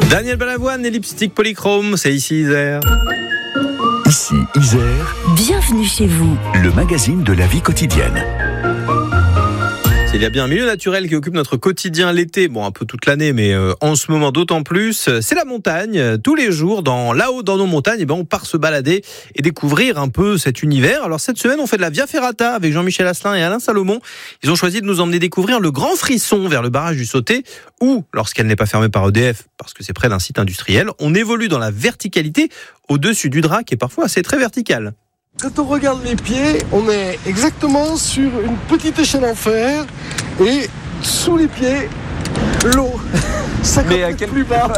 Daniel Balavoine et Lipstick Polychrome, c'est ici Isère. Ici Isère. Bienvenue chez vous. Le magazine de la vie quotidienne. Il y a bien un milieu naturel qui occupe notre quotidien l'été, bon un peu toute l'année, mais en ce moment d'autant plus, c'est la montagne. Tous les jours, là-haut dans nos montagnes, on part se balader et découvrir un peu cet univers. Alors cette semaine, on fait de la Via Ferrata avec Jean-Michel Asselin et Alain Salomon. Ils ont choisi de nous emmener découvrir le Grand Frisson vers le barrage du Sauté, où, lorsqu'elle n'est pas fermée par EDF, parce que c'est près d'un site industriel, on évolue dans la verticalité au-dessus du Drac et parfois c'est très vertical. Quand on regarde les pieds, on est exactement sur une petite échelle en fer et sous les pieds, l'eau. 50 mètres plus bas.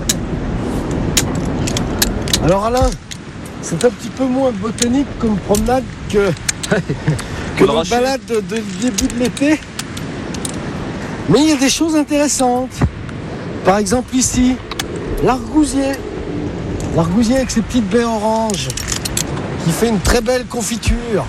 Alors Alain, c'est un petit peu moins botanique comme promenade que notre balade de début de l'été. Mais il y a des choses intéressantes. Par exemple ici, l'argousier. L'argousier avec ses petites baies oranges, qui fait une très belle confiture.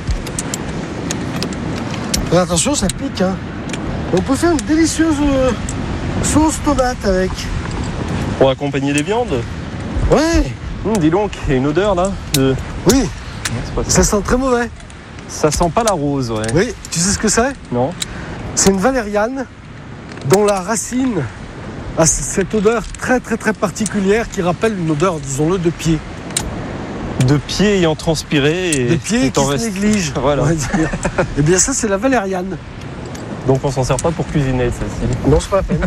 Mais attention, ça pique, hein. On peut faire une délicieuse sauce tomate avec. Pour accompagner des viandes. Ouais. Dis donc, il y a une odeur là Oui, c'est pas ça sent très mauvais. Ça sent pas la rose, ouais. Oui, tu sais ce que c'est ? Non. C'est une valériane dont la racine a cette odeur très très très particulière qui rappelle une odeur, disons-le, de pied. De pieds ayant transpiré et des pieds qui se négligent, voilà. on va dire. Eh bien ça, c'est la valériane. Donc on s'en sert pas pour cuisiner, celle-ci. Non, c'est pas la peine.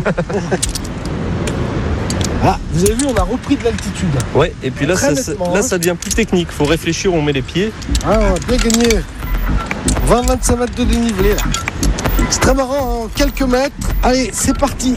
Ah, vous avez vu, on a repris de l'altitude. Ouais, et puis là, ça devient plus technique. Faut réfléchir où on met les pieds. Ah, on a bien gagné 20-25 mètres de dénivelé là. C'est très marrant, en quelques mètres. Allez, c'est parti.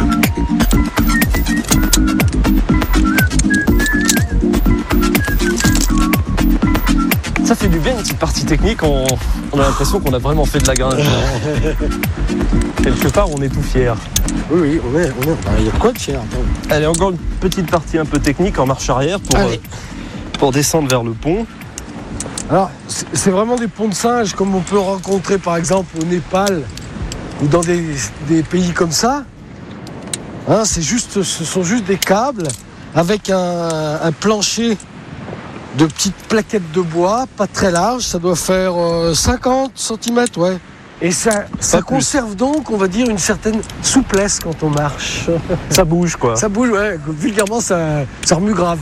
Ça fait du bien, une petite partie technique. On a l'impression qu'on a vraiment fait de la gringe. Quelque part, on est tout fiers. Oui, on est. Il y a quoi de fier? Allez, encore une petite partie un peu technique en marche arrière pour descendre vers le pont. Alors, c'est vraiment des ponts de singes comme on peut rencontrer par exemple au Népal ou dans des pays comme ça. Hein, ce sont juste des câbles avec un plancher de petites plaquettes de bois, pas très large, ça doit faire 50 cm, ouais. Et ça conserve donc, on va dire, une certaine souplesse quand on marche. Ça bouge, quoi. Ça bouge, ouais. Vulgairement, ça remue grave.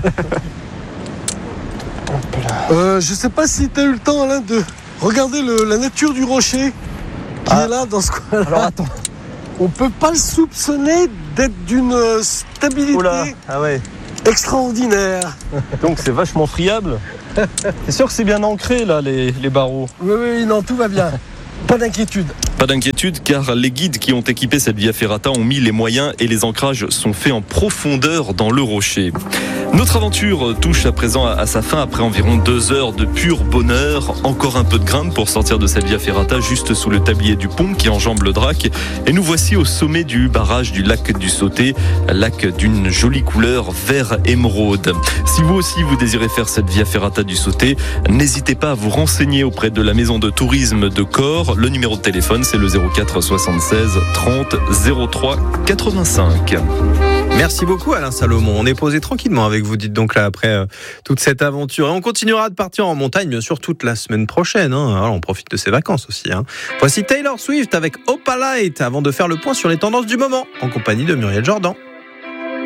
Je sais pas si tu as eu le temps, Alain, de regarder la nature du rocher qui est là, dans ce coin-là. Alors, attends. On peut pas le soupçonner d'être d'une stabilité... Oula, ah ouais. Extraordinaire. Donc c'est vachement friable. C'est sûr que c'est bien ancré là les barreaux. Oui, non, tout va bien. Pas d'inquiétude. Pas d'inquiétude car les guides qui ont équipé cette Via Ferrata ont mis les moyens et les ancrages sont faits en profondeur dans le rocher. Notre aventure touche à présent à sa fin après environ 2 heures de pur bonheur. Encore un peu de grimpe pour sortir de cette Via Ferrata juste sous le tablier du pont qui enjambe le Drac. Et nous voici au sommet du barrage du lac du Sauté, lac d'une jolie couleur vert émeraude. Si vous aussi vous désirez faire cette Via Ferrata du Sauté, n'hésitez pas à vous renseigner auprès de la maison de tourisme de Corps. Le numéro de téléphone c'est le 04 76 30 03 85. Merci beaucoup Alain Salomon, on est posé tranquillement avec vous, dites donc là après toute cette aventure. Et on continuera de partir en montagne bien sûr toute la semaine prochaine, hein. Alors, on profite de ses vacances aussi, hein. Voici Taylor Swift avec Opalite avant de faire le point sur les tendances du moment en compagnie de Muriel Jordan.